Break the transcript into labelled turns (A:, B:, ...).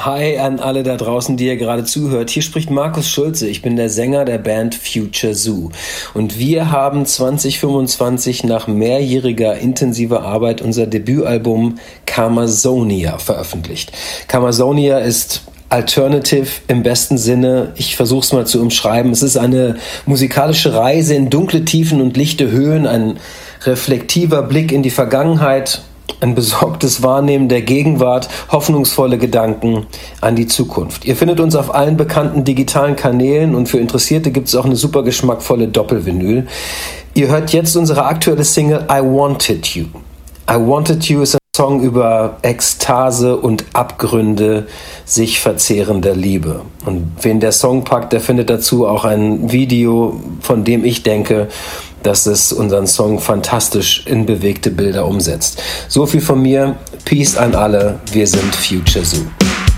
A: Hi an alle da draußen, die ihr gerade zuhört. Hier spricht Markus Schulze. Ich bin der Sänger der Band Future Zoo. Und wir haben 2025 nach mehrjähriger intensiver Arbeit unser Debütalbum Karmazonia veröffentlicht. Karmazonia ist Alternative im besten Sinne. Ich versuche es mal zu umschreiben. Es ist eine musikalische Reise in dunkle Tiefen und lichte Höhen, ein reflektiver Blick in die Vergangenheit, ein besorgtes Wahrnehmen der Gegenwart, hoffnungsvolle Gedanken an die Zukunft. Ihr findet uns auf allen bekannten digitalen Kanälen und für Interessierte gibt es auch eine super geschmackvolle Doppelvinyl. Ihr hört jetzt unsere aktuelle Single I Wanted You. I Wanted You ist ein Song über Ekstase und Abgründe sich verzehrender Liebe. Und wen der Song packt, der findet dazu auch ein Video, von dem ich denke, dass es unseren Song fantastisch in bewegte Bilder umsetzt. So viel von mir. Peace an alle. Wir sind Future Zoo.